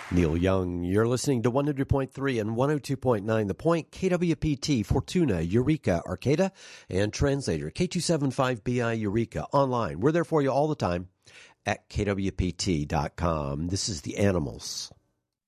Neil Young, you're listening to 100.3 and 102.9 The Point, KWPT, Fortuna, Eureka, Arcata, and Translator, K275BI Eureka, online. We're there for you all the time at kwpt.com. This is The Animals.